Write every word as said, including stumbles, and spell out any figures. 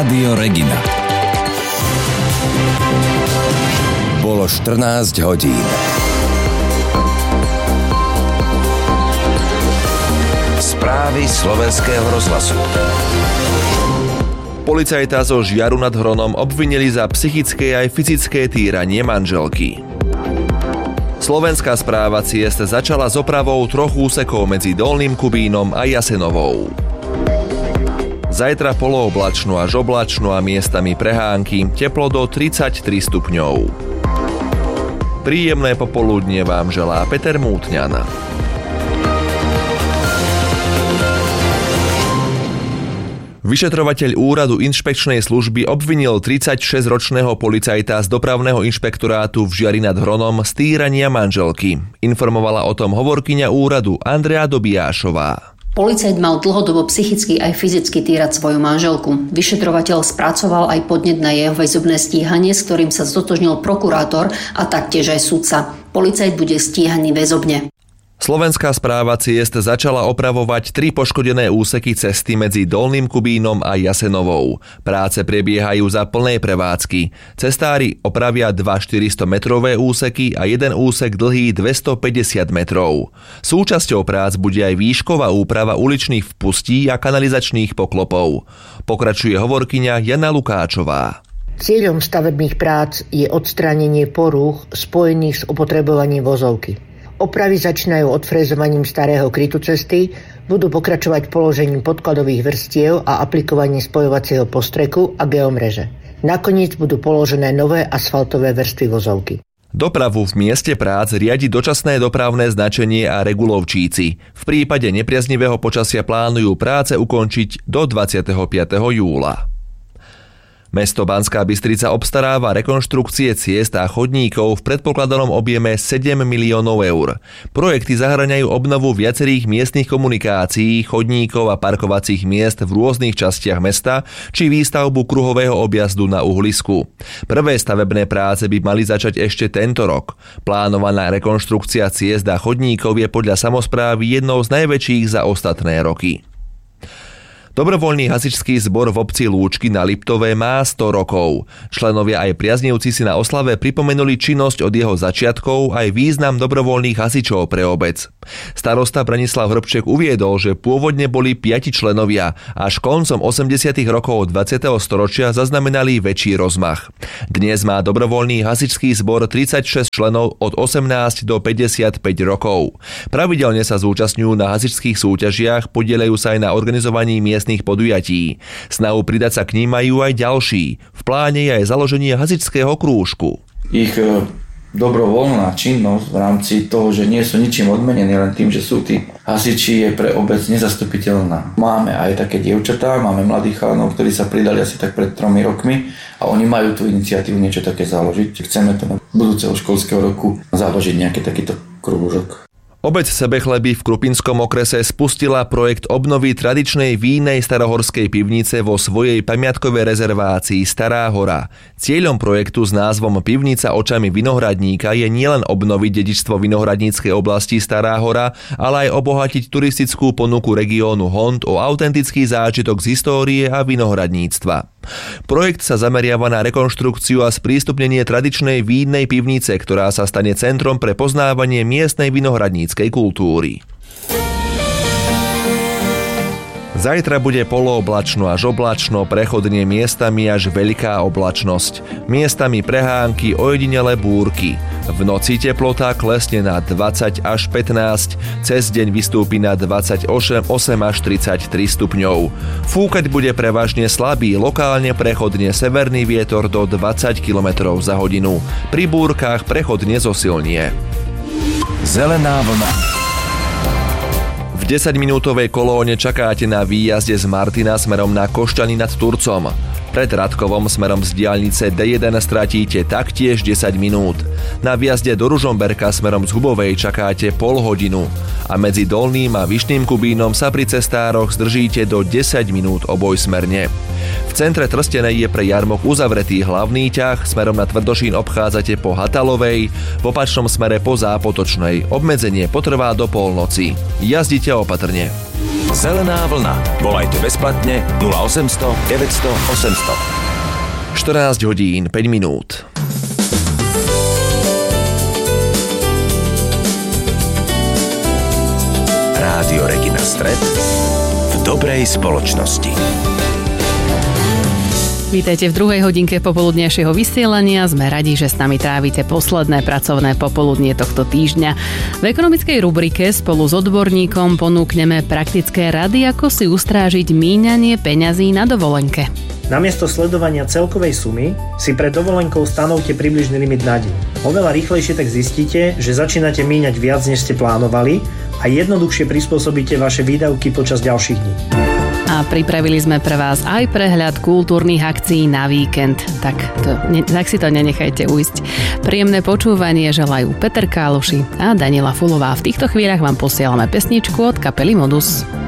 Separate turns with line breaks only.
Rádio Regina. Bolo štrnásť hodín. Správy slovenského rozhlasu.
Policajta zo Žiaru nad Hronom obvinili za psychické aj fyzické týranie manželky. Slovenská správa ciest začala s opravou troch úsekov medzi Dolným Kubínom a Jasenovou. Zajtra polooblačno až oblačno a miestami prehánky, teplo do tridsaťtri stupňov. Príjemné popoludnie vám želá Peter Mútňan. Vyšetrovateľ úradu inšpekčnej služby obvinil tridsaťšesťročného policajta z dopravného inšpektorátu v Žiari nad Hronom z týrania manželky. Informovala o tom hovorkyňa úradu Andrea Dobijášová.
Policajt mal dlhodobo psychicky aj fyzicky týrať svoju manželku. Vyšetrovateľ spracoval aj podnet na jeho väzobné stíhanie, s ktorým sa stotožnil prokurátor a taktiež aj sudca. Policajt bude stíhaný väzobne.
Slovenská správa ciest začala opravovať tri poškodené úseky cesty medzi Dolným Kubínom a Jasenovou. Práce prebiehajú za plnej prevádzky. Cestári opravia dva štyristometrové úseky a jeden úsek dlhý dvestopäťdesiat metrov. Súčasťou prác bude aj výšková úprava uličných vpustí a kanalizačných poklopov. Pokračuje hovorkyňa Jana Lukáčová.
Cieľom stavebných prác je odstránenie porúch spojených s opotrebovaním vozovky. Opravy začínajú odfrézovaním starého krytu cesty, budú pokračovať položením podkladových vrstiev a aplikovaním spojovacieho postreku a geomreže. Nakoniec budú položené nové asfaltové vrstvy vozovky.
Dopravu v mieste prác riadi dočasné dopravné značenie a regulovčíci. V prípade nepriaznivého počasia plánujú práce ukončiť do dvadsiateho piateho júla. Mesto Banská Bystrica obstaráva rekonštrukcie ciest a chodníkov v predpokladanom objeme sedem miliónov eur. Projekty zahŕňajú obnovu viacerých miestnych komunikácií, chodníkov a parkovacích miest v rôznych častiach mesta či výstavbu kruhového objazdu na uhlisku. Prvé stavebné práce by mali začať ešte tento rok. Plánovaná rekonštrukcia ciest a chodníkov je podľa samosprávy jednou z najväčších za ostatné roky. Dobrovoľný hasičský zbor v obci Lúčky na Liptove má sto rokov. Členovia aj priaznivci si na oslave pripomenuli činnosť od jeho začiatkov aj význam dobrovoľných hasičov pre obec. Starosta Branislav Hrbček uviedol, že pôvodne boli piati členovia, až koncom osemdesiatych rokov dvadsiateho storočia zaznamenali väčší rozmach. Dnes má dobrovoľný hasičský zbor tridsaťšesť členov od osemnásť do päťdesiatpäť rokov. Pravidelne sa zúčastňujú na hasičských súťažiach, podieľajú sa aj na organizovaní miestnych podujatí. Snahu pridať sa k ním majú aj ďalší. V pláne je aj založenie hasičského krúžku.
Ich dobrovoľná činnosť v rámci toho, že nie sú ničím odmenení, len tým, že sú tí hasiči, je pre obec nezastupiteľná. Máme aj také dievčatá, máme mladých chalanov, ktorí sa pridali asi tak pred tromi rokmi a oni majú tú iniciatívu niečo také založiť. Chceme to na budúceho školského roku založiť nejaký takýto krúžok.
Obec Sebechleby v Krupinskom okrese spustila projekt obnovy tradičnej vínej starohorskej pivnice vo svojej pamiatkovej rezervácii Stará hora. Cieľom projektu s názvom Pivnica očami vinohradníka je nielen obnoviť dedičstvo vinohradníckej oblasti Stará hora, ale aj obohatiť turistickú ponuku regiónu Hont o autentický zážitok z histórie a vinohradníctva. Projekt sa zameriava na rekonštrukciu a sprístupnenie tradičnej vínnej pivnice, ktorá sa stane centrom pre poznávanie miestnej vinohradníckej kultúry. Zajtra bude polooblačno až oblačno, prechodne miestami až veľká oblačnosť. Miestami prehánky, ojedinele búrky. V noci teplota klesne na dvadsať až pätnásť, cez deň vystúpi na dvadsaťosem až tridsaťtri stupňov. Fúkať bude prevažne slabý, lokálne prechodne severný vietor do dvadsať kilometrov za hodinu. Pri búrkach prechodne zosilnie.
Zelená vlna.
V desaťminútovej kolóne čakáte na výjazde z Martina smerom na Košťany nad Turcom. Pred Radkovom smerom z diaľnice dé jeden stratíte taktiež desať minút. Na výjazde do Ružomberka smerom z Hubovej čakáte pol hodinu. A medzi Dolným a Vyšným Kubínom sa pri cestároch zdržíte do desať minút obojsmerne. V centre Trstenej je pre jarmok uzavretý hlavný ťah, smerom na Tvrdošín obchádzate po Hatalovej, v opačnom smere po Zápotočnej. Obmedzenie potrvá do polnoci. Jazdite opatrne.
Zelená vlna. Volajte bezplatne nula osemsto deväťsto osemsto.
štrnásť hodín päť minút.
Rádio Regina Stred v dobrej spoločnosti.
Vítajte v druhej hodinke popoludnejšieho vysielania. Sme radi, že s nami trávite posledné pracovné popoludnie tohto týždňa. V ekonomickej rubrike spolu s odborníkom ponúkneme praktické rady, ako si ustrážiť míňanie peňazí na dovolenke.
Namiesto sledovania celkovej sumy si pred dovolenkou stanovte približný limit na deň. Oveľa rýchlejšie tak zistíte, že začínate míňať viac, než ste plánovali a jednoduchšie prispôsobíte vaše výdavky počas ďalších dní.
A pripravili sme pre vás aj prehľad kultúrnych akcií na víkend. Tak, to, ne, tak si to nenechajte ujsť. Príjemné počúvanie želajú Peter Káluši a Daniela Fulová. V týchto chvíľach vám posielame pesničku od kapely Modus.